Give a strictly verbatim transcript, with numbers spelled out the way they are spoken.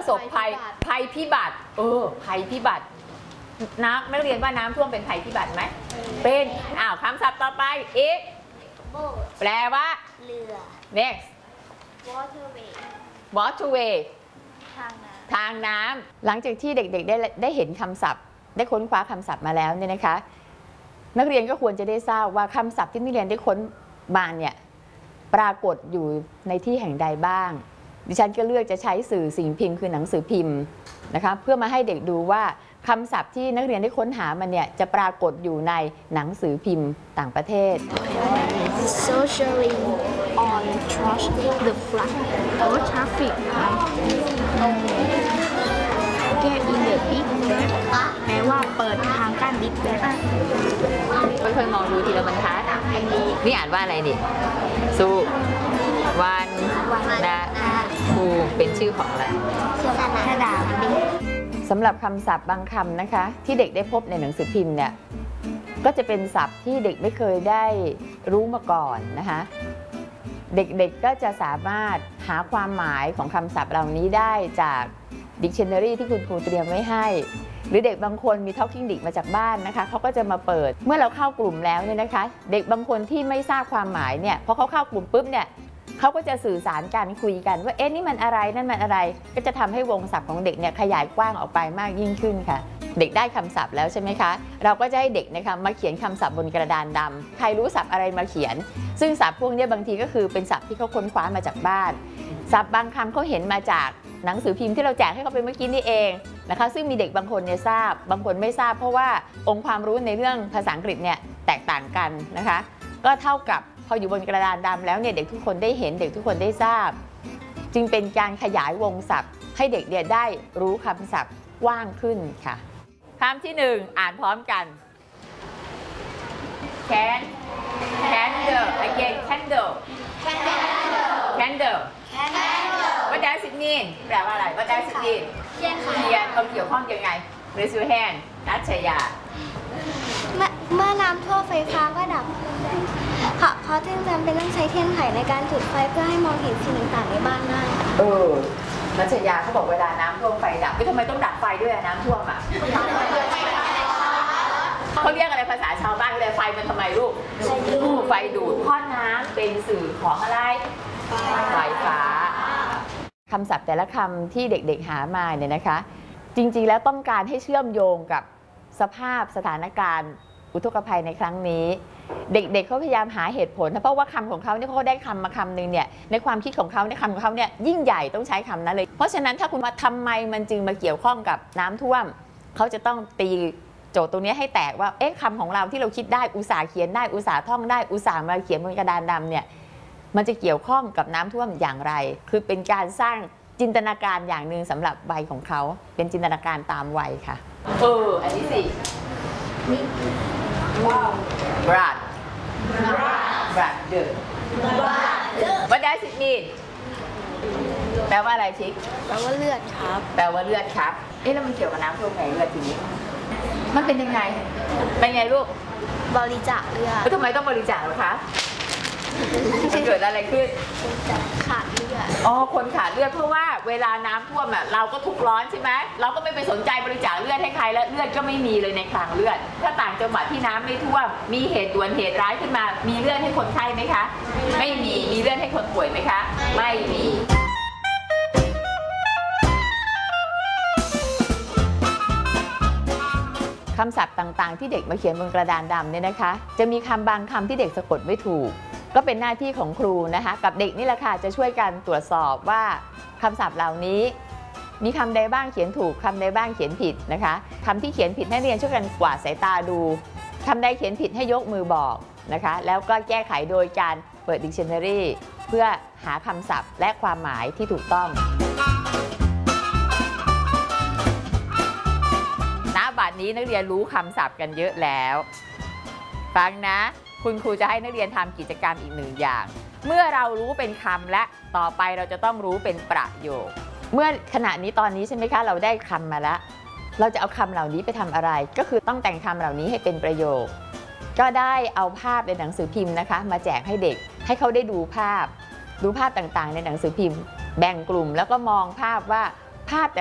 สบภัยภัยพิบัติเออภัยพิบัตินักนักเรียนว่าน้ำท่วมเป็นภัยพิบัติไหมเป็นอ้าวคำศัพท์ต่อไปอีกแปลว่าเรือ next waterway waterway ทางน้ำทางน้ำหลังจากที่เด็กๆได้ได้เห็นคำศัพท์ได้ค้นคว้าคำศัพท์มาแล้วเนี่ยนะคะนักเรียนก็ควรจะได้ทราบว่าคำศัพท์ที่นักเรียนได้ค้นมาเนี่ยปรากฏอยู่ในที่แห่งใดบ้างดิฉันก็เลือกจะใช้สื่อสิ่งพิมพ์คือหนังสือพิมพ์นะคะเพื่อมาให้เด็กดูว่าคำศัพท์ที่นักเรียนได้ค้นหามันเนี่ยจะปรากฏอยู่ในหนังสือพิมพ์ต่างประเทศ socially on trust the flood or traffic get in the big bag แปลว่าเปิดทางกั้น big bag ค่อยๆมองดูทีละบรรทัดนี่อ่านว่าอะไรนี่สุวรรณภูมิเป็นชื่อของอะไรสนามบินสำหรับคำศัพท์บางคำนะคะที่เด็กได้พบในหนังสือพิมพ์เนี่ยก็จะเป็นศัพท์ที่เด็กไม่เคยได้รู้มาก่อนนะคะเด็กๆก็จะสามารถหาความหมายของคำศัพท์เหล่านี้ได้จาก Dictionary ที่คุณครูเตรียมไว้ให้หรือเด็กบางคนมี Talking Dic มาจากบ้านนะคะเขาก็จะมาเปิดเมื่อเราเข้ากลุ่มแล้วเนี่ยนะคะเด็กบางคนที่ไม่ทราบความหมายเนี่ยพอเขาเข้ากลุ่มปุ๊บเนี่ยเขาก็จะสื่อสารกันคุยกันว่าเอ๊ะนี่มันอะไรนั่นมันอะไรก็จะทำให้วงศัพท์ของเด็กเนี่ยขยายกว้างออกไปมากยิ่งขึ้นค่ะเด็กได้คำศัพท์แล้วใช่ไหมคะเราก็จะให้เด็กนะคะมาเขียนคำศัพท์บนกระดานดำใครรู้ศัพท์อะไรมาเขียนซึ่งศัพท์พวกนี้บางทีก็คือเป็นศัพท์ที่เขาค้นคว้ามาจากบ้านศัพท์บางคำเขาเห็นมาจากหนังสือพิมพ์ที่เราแจกให้เขาไปเมื่อกี้นี่เองนะคะซึ่งมีเด็กบางคนเนี่ยทราบบางคนไม่ทราบเพราะว่าองค์ความรู้ในเรื่องภาษาอังกฤษเนี่ยแตกต่างกันนะคะก็เท่ากับพออยู่บนกระดานดำแล้วเนี่ยเด็กทุกคนได้เห็นเด็กทุกคนได้ทราบจึงเป็นการขยายวงศัพท์ให้เด็กเนี่ยได้รู้คำศัพท์กว้างขึ้นค่ะคำที่หนึ่งอ่านพร้อมกัน can candle again candle candle what does it mean แปลว่าอะไร what does it mean เทียนเขาเกี่ยวข้องยังไง raise your hand นัชยาเมื่อน้ำท่วมไฟฟ้าก็ดับค่ะเขาจึงจำเป็นต้องใช้เทียนไขในการจุดไฟเพื่อให้มองเห็นสิ่งต่างๆในบ้านได้เออนัชยาเขาบอกเวลาน้ำท่วมไฟดับไม่ทำไมต้องดับไฟด้วยน้ำท่วมอ่ะเขาเรียกอะไรภาษาชาวบ้านเลยไฟมันทำไมลูกไฟดูดเพราะน้ำเป็นสื่อของอะไรไฟฟ้าคำศัพท์แต่ละคำที่เด็กๆหามาเนี่ยนะคะจริงๆแล้วต้องการให้เชื่อมโยงกับสภาพสถานการณ์อุทกภัยในครั้งนี้เด็กๆ เเขาพยายามหาเหตุผลเพราะว่าคำของเขาเนี่ยเขาได้คำมาคำหนึ่งเนี่ยในความคิดของเขาในคำของเขาเนี่ยยิ่งใหญ่ต้องใช้คำนั้นเลยเพราะฉะนั้นถ้าคุณว่าทำไมมันจึงมาเกี่ยวข้องกับน้ำท่วมเขาจะต้องตีโจทย์ตรงนี้ให้แตกว่าเอ๊ะคำของเราที่เราคิดได้อุตส่าห์เขียนได้อุตส่าห์ท่องได้อุตส่าห์มาเขียนบนกระดานดำเนี่ยมันจะเกี่ยวข้องกับน้ำท่วมอย่างไรคือเป็นการสร้างจินตนาการอย่างหนึ่งสำหรับวัยของเขาเป็นจินตนาการตามวัยค่ะเอออันนี้สิblood blood เดือด what does it mean แปลว่าอะไรชิคแปลว่าเลือดครับแปลว่าเลือดครับเอ๊ะแล้วมันเกี่ยวกับน้ำท่วมไงเลือดทีนี้มันเป็นยังไงเป็นไงลูกบริจาคเลือดแล้วทำไมต้องบริจาคล่ะคะมันเกิดอะไรขึ้นขาดเลือดอ๋อคนขาดเลือดเพราะว่าเวลาน้ำท่วมอ่ะเราก็ทุกข์ร้อนใช่ไหมเราก็ไม่ไปสนใจบริจาคเลือดให้ใครแล้วเลือดก็ไม่มีเลยในคลังเลือดถ้าต่างจังหวัดที่น้ำไม่ท่วมมีเหตุด่วนเหตุร้ายขึ้นมามีเลือดให้คนไข้ไหมคะไม่มีมีเลือดให้คนป่วยไหมคะไม่มีคำศัพท์ต่างๆที่เด็กมาเขียนบนกระดานดำเนี่ยนะคะจะมีคำบางคำที่เด็กสะกดไม่ถูกก็เป็นหน้าที่ของครูนะคะกับเด็กนี่แหละค่ะจะช่วยกันตรวจสอบว่าคำศัพท์เหล่านี้มีคำใดบ้างเขียนถูกคำใดบ้างเขียนผิดนะคะคำที่เขียนผิดให้เรียนช่วยกันกวาดสายตาดูคำใดเขียนผิดให้ยกมือบอกนะคะแล้วก็แก้ไขโดยการเปิด Dictionary เพื่อหาคำศัพท์และความหมายที่ถูกต้องณ บัดนี้นักเรียนรู้คำศัพท์กันเยอะแล้วฟังนะคุณครูจะให้นักเรียนทำกิจกรรมอีกหนึ่งอย่างเมื่อเรารู้เป็นคำและต่อไปเราจะต้องรู้เป็นประโยคเมื่อขณะนี้ตอนนี้ใช่ไหมคะเราได้คำมาแล้วเราจะเอาคำเหล่านี้ไปทำอะไรก็คือต้องแต่งคำเหล่านี้ให้เป็นประโยคก็ได้เอาภาพในหนังสือพิมพ์นะคะมาแจกให้เด็กให้เขาได้ดูภาพดูภาพต่างๆในหนังสือพิมพ์แบ่งกลุ่มแล้วก็มองภาพว่าภาพ